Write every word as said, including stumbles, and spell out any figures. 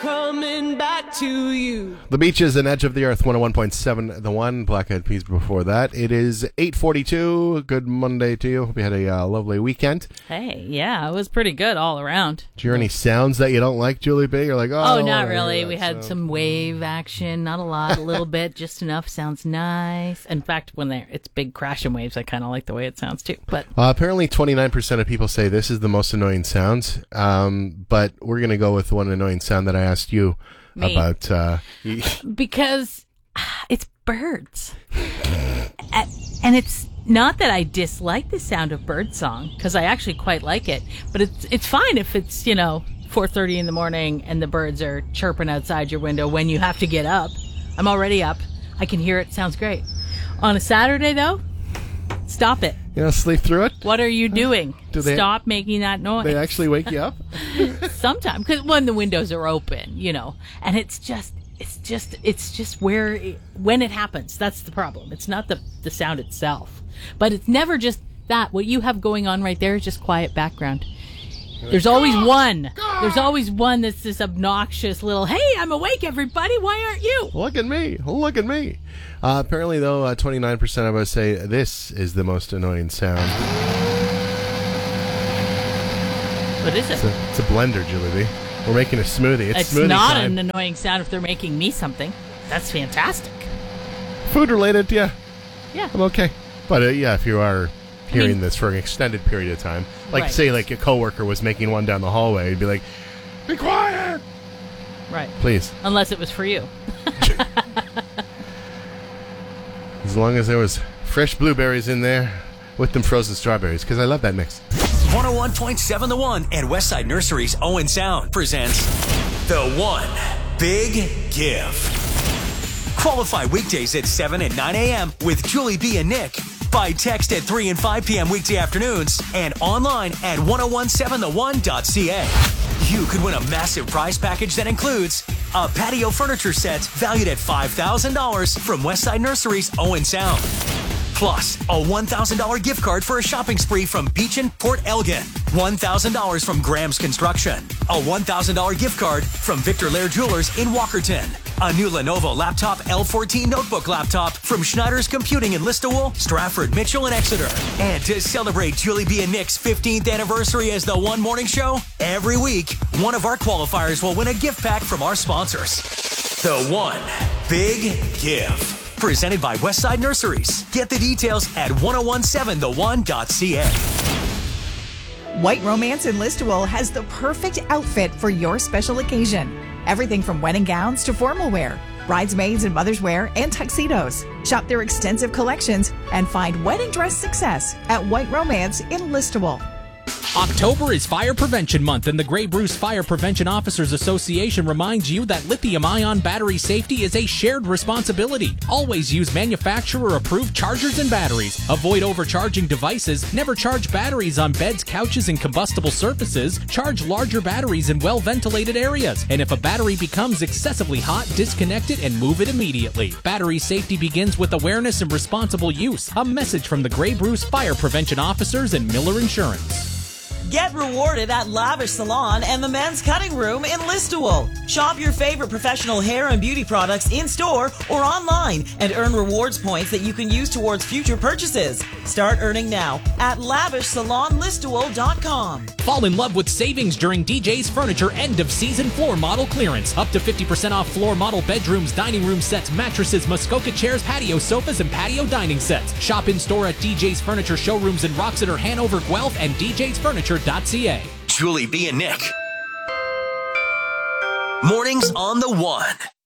Coming back to you. The Beaches and Edge of the Earth, one oh one point seven, The One. Black Eyed Peas before that. It is eight forty-two. Good Monday to you. Hope you had a uh, lovely weekend. Hey, yeah, it was pretty good all around. Did you hear any sounds that you don't like, Julie B? You're like, oh, Oh, not I really. hear We that had sound. some wave action, not a lot, a little bit, just enough. Sounds nice. In fact, when they're it's big crashing waves, I kind of like the way it sounds too. But Uh, apparently, twenty-nine percent of people say this is the most annoying sound. Um, but we're going to go with one annoying sound that I asked you Me. about. Uh, because ah, it's birds. A- and it's not that I dislike the sound of bird song, because I actually quite like it. But it's it's fine if it's, you know, four thirty in the morning and the birds are chirping outside your window when you have to get up. I'm already up. I can hear it. Sounds great. On a Saturday, though, stop it. you know, sleep through it? What are you doing? Do they- Stop making that noise. They actually wake you up? Sometimes, because when the windows are open, you know, and it's just, it's just, it's just where, it, when it happens, that's the problem. It's not the, the sound itself, but it's never just that. What you have going on right there is just quiet background. There's always one. There's always one that's this obnoxious little, hey, I'm awake, everybody. Why aren't you? Look at me. Look at me. Uh, apparently, though, uh, twenty-nine percent of us say this is the most annoying sound. What is it? It's a, it's a blender, Julie B. We're making a smoothie. It's, It's smoothie not time. an annoying sound if they're making me something. That's fantastic. Food related, yeah. Yeah. I'm okay. But, uh, yeah, if you are hearing mean- this for an extended period of time, like, Right. say, like, a coworker was making one down the hallway, you'd be like, be quiet! Right. Please. Unless it was for you. As long as there was fresh blueberries in there with them frozen strawberries, because I love that mix. one oh one point seven The One and Westside Nursery's Owen Sound presents The One Big Give. Qualify weekdays at seven and nine a.m. with Julie B and Nick. By text at three and five p.m. weekday afternoons and online at ten seventeen the one dot c a. You could win a massive prize package that includes a patio furniture set valued at five thousand dollars from Westside Nursery's Owen Sound. Plus, a one thousand dollars gift card for a shopping spree from Beach and Port Elgin. one thousand dollars from Graham's Construction. A one thousand dollars gift card from Victor Lair Jewelers in Walkerton. A new Lenovo Laptop L fourteen notebook laptop from Schneider's Computing in Listowel, Stratford, Mitchell, and Exeter. And to celebrate Julie B and Nick's fifteenth anniversary as the One Morning Show, every week, one of our qualifiers will win a gift pack from our sponsors. The One Big Give. Presented by Westside Nurseries. Get the details at ten seventeen the one dot c a. White Romance in Listowel has the perfect outfit for your special occasion. Everything from wedding gowns to formal wear, bridesmaids and mother's wear, and tuxedos. Shop their extensive collections and find wedding dress success at White Romance in Listowel. October is Fire Prevention Month, and the Grey Bruce Fire Prevention Officers Association reminds you that lithium-ion battery safety is a shared responsibility. Always use manufacturer-approved chargers and batteries. Avoid overcharging devices. Never charge batteries on beds, couches, and combustible surfaces. Charge larger batteries in well-ventilated areas. And if a battery becomes excessively hot, disconnect it and move it immediately. Battery safety begins with awareness and responsible use. A message from the Grey Bruce Fire Prevention Officers and Miller Insurance. Get rewarded at Lavish Salon and the Men's Cutting Room in Listowel. Shop your favorite professional hair and beauty products in-store or online and earn rewards points that you can use towards future purchases. Start earning now at lavish salon listowel dot com. Fall in love with savings during D J's Furniture end-of-season floor model clearance. Up to fifty percent off floor model bedrooms, dining room sets, mattresses, Muskoka chairs, patio sofas, and patio dining sets. Shop in-store at D J's Furniture showrooms in Roxeter, Hanover, Guelph, and d j's furniture dot c a. Julie B and Nick. Mornings on The One.